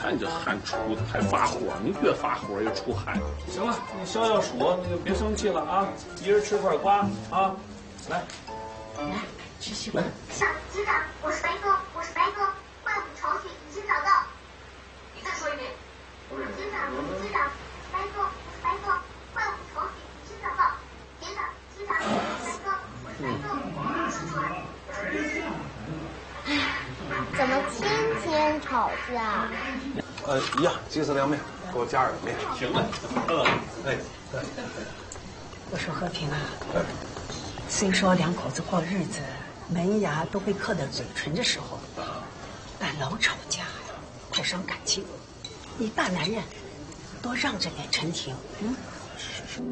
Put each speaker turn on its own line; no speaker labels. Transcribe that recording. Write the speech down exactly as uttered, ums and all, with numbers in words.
看这汗出的还发火，你越发火越出汗。行了，你消消暑，那就别生气了啊！一人吃块瓜啊！来，
来吃西瓜。
上局长，我是白哥，我是白哥，怪物巢穴已经找到。你再说一遍。局长，局长，白哥，我是白哥，怪物巢穴已经找到。局长，局长，白哥，我是白哥，我是出来。
怎么天天吵架？
呃，一样，鸡丝凉面，给我加点面。
行了，嗯，哎，对。
我说和平啊，虽说两口子过日子，门牙都会刻在嘴唇的时候，但老吵架呀，太伤感情。你大男人，多让着点陈婷，嗯。是是。